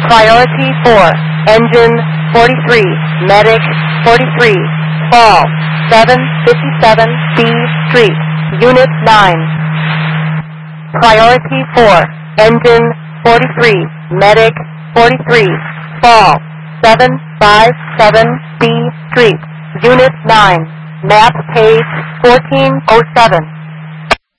Priority 4, Engine 43, Medic 43, Fall 757B Street, Unit 9. Priority 4, Engine 43, Medic 43, Fall 757B Street, Unit 9. Map page 1407.